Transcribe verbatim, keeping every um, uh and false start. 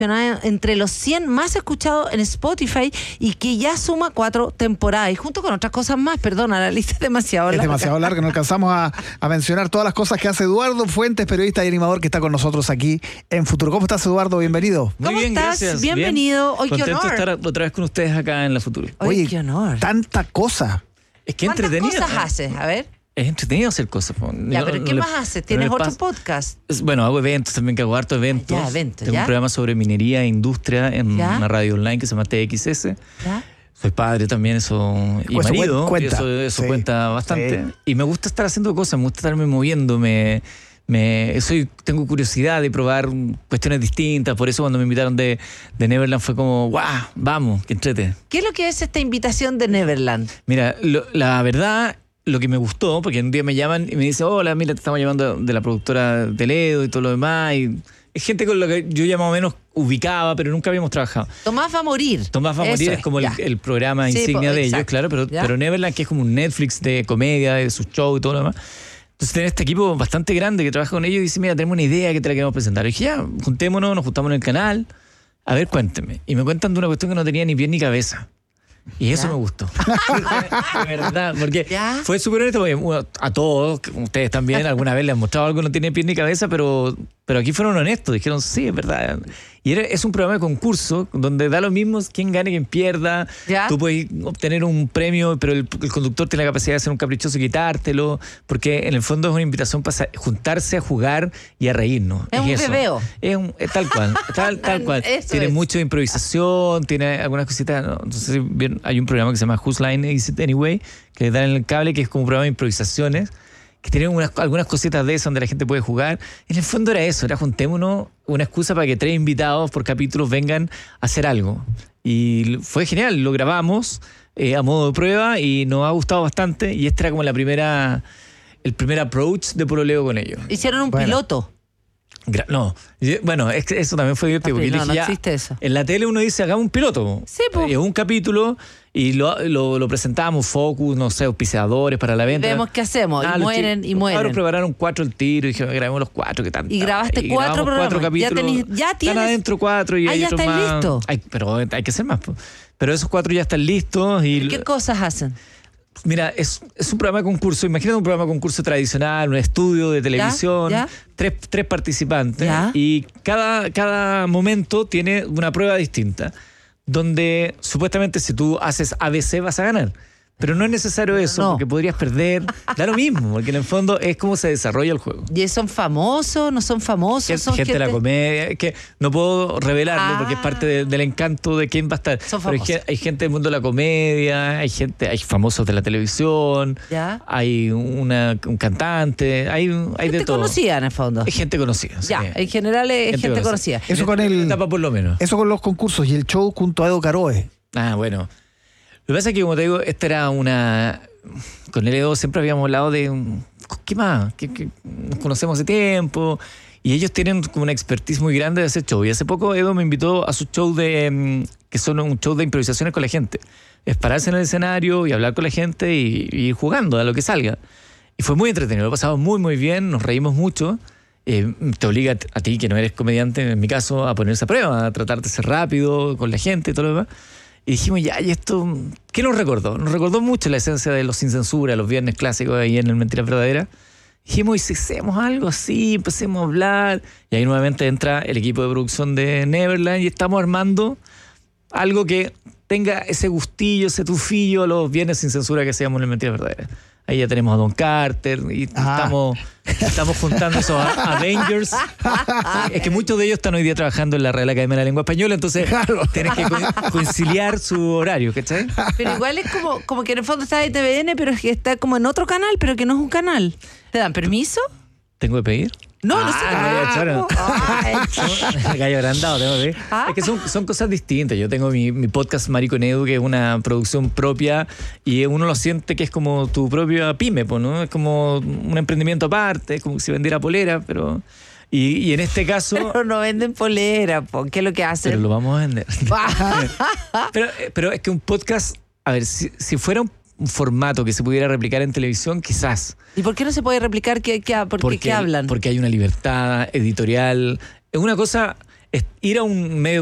entre los cien más escuchados en Spotify y que ya suma cuatro temporadas y junto con otras cosas más. Perdona, la lista es demasiado larga. Es demasiado larga, no alcanzamos a, a mencionar todas las cosas que hace Eduardo Fuentes, periodista y animador que está con nosotros aquí en Futuro. ¿Cómo estás, Eduardo? Bienvenido. ¿Cómo Muy bien, estás? gracias. Bienvenido. Bien. Hoy, qué Contento honor. de estar otra vez con ustedes acá en la Futuro. Oye, Oye, qué honor. Tanta cosa. Es que ¿Cuántas entretenido. cosas haces? A ver. Es entretenido hacer cosas. po. Ya, Yo pero no ¿qué le- más haces? no ¿Tienes le otro paso- podcast? Es- Bueno, hago eventos también, que hago hartos eventos. Ya, eventos, Tengo ya. un programa sobre minería e industria en Ya. una radio online que se llama T X S. ¿Ya? Soy padre también, eso, y Eso marido, cuenta. y eso, eso Sí. cuenta bastante. Sí. Y me gusta estar haciendo cosas, me gusta estarme moviendo, me, me, soy, tengo curiosidad de probar cuestiones distintas. Por eso cuando me invitaron de, de Neverland fue como, ¡guau! Vamos, que entrete. ¿Qué es lo que es esta invitación de Neverland? Mira, lo- la verdad, lo que me gustó, porque un día me llaman y me dicen, hola, mira, te estamos llamando de la productora de Ledo y todo lo demás. Y es gente con la que yo ya más o menos ubicaba, pero nunca habíamos trabajado. Tomás va a morir. Tomás va a morir Eso es como el, ya. el programa Sí, insignia po, de ellos, exacto. claro, pero, Ya. pero Neverland, que es como un Netflix de comedia, de sus shows y todo lo demás. Entonces tener este equipo bastante grande que trabaja con ellos y dice, mira, tenemos una idea que te la queremos presentar. Y dije, ya, juntémonos, nos juntamos en el canal. A ver, cuénteme. Y me cuentan de una cuestión que no tenía ni pie ni cabeza. Y eso ¿Ya? me gustó. De verdad, porque ¿Ya? fue súper honesto, porque bueno, a todos, ustedes también, alguna vez les han mostrado algo que no tiene pie ni cabeza, pero, pero aquí fueron honestos, dijeron, sí, es verdad. Y era- es un programa de concurso donde da lo mismo quién gane, quién pierda. ¿Ya? Tú puedes obtener un premio, pero el, el conductor tiene la capacidad de ser un caprichoso y quitártelo, porque en el fondo es una invitación para sa- juntarse a jugar y a reírnos. Es un eso. bebeo. Es, un, es tal cual, tal, tal cual. Eso Tiene es. mucho de improvisación, tiene algunas cositas. No, no sé si vieron, hay un programa que se llama Whose Line Is It Anyway, que dan en el cable, que es como un programa de improvisaciones, que tiene unas, algunas cositas de eso donde la gente puede jugar. En el fondo era eso, era juntémonos, una excusa para que tres invitados por capítulos vengan a hacer algo. Y fue genial, lo grabamos eh, a modo de prueba y nos ha gustado bastante. Y esta era como la primera, el primer approach de Pololeo con ellos. Hicieron un Bueno. piloto. Gra- No, y- bueno, es que eso también fue divertido. Porque No, yo dije, no ya, existe eso. en la tele uno dice, hagamos un piloto. Sí, po. Es un capítulo y lo, lo, lo presentamos, focus, no sé, auspiciadores para la venta. Vemos qué hacemos. Ah, y los mueren, chicos- y los mueren. cabros prepararon cuatro el tiro y dijeron, grabemos los cuatro, que tanto. Y grabaste cuatro grabamos cuatro programas. Ya capítulos. tenés- ya Están tienes- adentro cuatro y Ah, hay ya otros estáis más. listos. Ay, pero hay que hacer más. po. Pero esos cuatro ya están listos. Y ¿Qué cosas hacen? Mira, es, es un programa de concurso. Imagínate un programa de concurso tradicional, un estudio de televisión, ya. Tres, tres participantes. Ya. Y cada, cada momento tiene una prueba distinta, donde supuestamente si tú haces A B C vas a ganar. Pero no es necesario eso, no. porque podrías perder. Da lo mismo, porque en el fondo es cómo se desarrolla el juego. ¿Y son famosos? ¿No son famosos? Gente, ¿Son gente de la comedia, es que no puedo revelarlo Ah. porque es parte de- del encanto de quién va a estar. Son Pero hay, famosos. gen- hay gente del mundo de la comedia, hay gente, hay famosos de la televisión, ¿Ya? hay una, un cantante, hay, hay Gente de todo. conocida en el fondo. Hay gente conocida. sí. Ya, en general es gente, conocida. Eso con En el- esta etapa por lo menos. Eso con los concursos y el show junto a Edo Caroe. Ah, bueno. Lo que pasa es que, como te digo, esta era una... Con el Edo siempre habíamos hablado de... un- ¿Qué más? Que, que nos conocemos hace tiempo. Y ellos tienen como una expertise muy grande de hacer show. Y hace poco Edo me invitó a su show de... mm, que son un show de improvisaciones con la gente. Es pararse en el escenario y hablar con la gente y, y ir jugando a lo que salga. Y fue muy entretenido. Lo pasamos muy, muy bien. Nos reímos mucho. Eh, te obliga a ti, que no eres comediante, en mi caso, a ponerse a prueba, a tratar de ser rápido con la gente y todo lo demás. Y dijimos, ya, ¿y esto qué nos recordó? Nos recordó mucho la esencia de los Sin Censura, los viernes clásicos ahí en el Mentiras Verdaderas. Dijimos, ¿y si hacemos algo así? Empecemos a hablar. Y ahí nuevamente entra el equipo de producción de Neverland y estamos armando algo que tenga ese gustillo, ese tufillo a los viernes sin censura que hacíamos en el Mentiras Verdaderas. Ahí ya tenemos a Don Carter y Ah. estamos, estamos juntando esos a- Avengers. Es que muchos de ellos están hoy día trabajando en la Real Academia de la Lengua Española, entonces Claro. tienes que co- conciliar su horario, ¿cachai? Pero igual es como, como que en el fondo está de T V N, pero es que está como en otro canal, pero que no es un canal. ¿Te dan permiso? ¿Tengo que pedir? No, no Ah, sé. María Choro. Ay, Gallo agrandado, tengo que pedir. Ah. Es que son, son cosas distintas. Yo tengo mi, mi podcast Marico en Edu, que es una producción propia y uno lo siente que es como tu propia pyme, pues, ¿no? Es como un emprendimiento aparte, es como si vendiera polera, pero... Y, y en este caso... pero no venden polera, po. ¿Qué es lo que hacen? Pero lo vamos a vender. pero, pero es que un podcast, a ver, si, si fuera un, un formato que se pudiera replicar en televisión, quizás. ¿Y por qué no se puede replicar? ¿Qué, qué, por qué, Porque, ¿qué hablan? Porque hay una libertad editorial. Es una cosa, es ir a un medio